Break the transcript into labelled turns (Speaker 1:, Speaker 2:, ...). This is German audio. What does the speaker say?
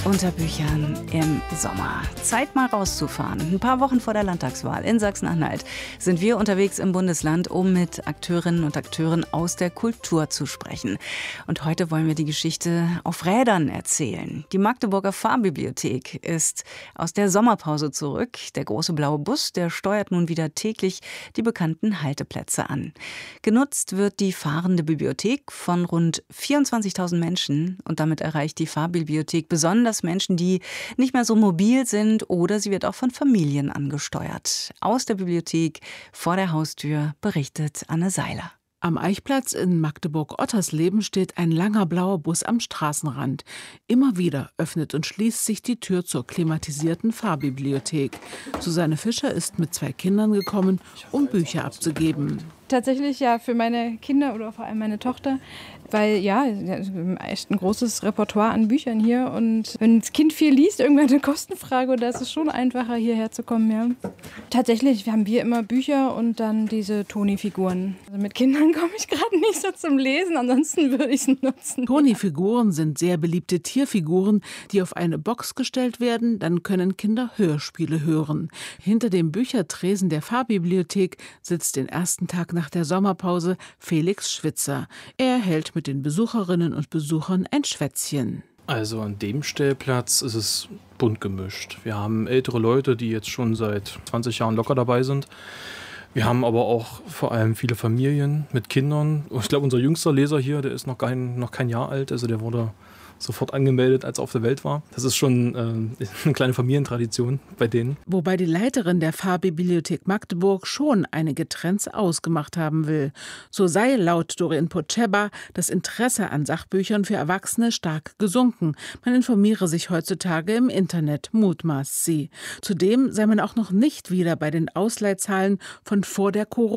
Speaker 1: Unter Büchern im Sommer. Zeit mal rauszufahren. Ein paar Wochen vor der Landtagswahl in Sachsen-Anhalt sind wir unterwegs im Bundesland, um mit Akteurinnen und Akteuren aus der Kultur zu sprechen. Und heute wollen wir die Geschichte auf Rädern erzählen. Die Magdeburger Fahrbibliothek ist aus der Sommerpause zurück. Der große blaue Bus, der steuert nun wieder täglich die bekannten Halteplätze an. Genutzt wird die fahrende Bibliothek von rund 24.000 Menschen und damit erreicht die Fahrbibliothek besonders Menschen, die nicht mehr so mobil sind, oder sie wird auch von Familien angesteuert. Aus der Bibliothek vor der Haustür berichtet Anne Seiler.
Speaker 2: Am Eichplatz in Magdeburg-Ottersleben steht ein langer blauer Bus am Straßenrand. Immer wieder öffnet und schließt sich die Tür zur klimatisierten Fahrbibliothek. Susanne Fischer ist mit 2 Kindern gekommen, um Bücher abzugeben.
Speaker 3: Tatsächlich ja für meine Kinder oder vor allem meine Tochter, weil ja, echt ein großes Repertoire an Büchern hier, und wenn das Kind viel liest, irgendwann eine Kostenfrage, oder ist es schon einfacher, hierher zu kommen, ja. Tatsächlich haben wir immer Bücher und dann diese Toni-Figuren. Also mit Kindern komme ich gerade nicht so zum Lesen, ansonsten würde ich es nutzen.
Speaker 2: Toni-Figuren sind sehr beliebte Tierfiguren, die auf eine Box gestellt werden, dann können Kinder Hörspiele hören. Hinter dem Büchertresen der Fahrbibliothek sitzt den ersten Tag nach der Sommerpause Felix Schwitzer. Er hält mit den Besucherinnen und Besuchern ein Schwätzchen.
Speaker 4: Also an dem Stellplatz ist es bunt gemischt. Wir haben ältere Leute, die jetzt schon seit 20 Jahren locker dabei sind. Wir haben aber auch vor allem viele Familien mit Kindern. Ich glaube, unser jüngster Leser hier, der ist noch kein Jahr alt. Also der wurde sofort angemeldet, als er auf der Welt war. Das ist schon eine kleine Familientradition bei denen.
Speaker 2: Wobei die Leiterin der Fahrbibliothek Magdeburg schon einige Trends ausgemacht haben will. So sei laut Doreen Potscheba das Interesse an Sachbüchern für Erwachsene stark gesunken. Man informiere sich heutzutage im Internet, mutmaßt sie. Zudem sei man auch noch nicht wieder bei den Ausleihzahlen von vor der Corona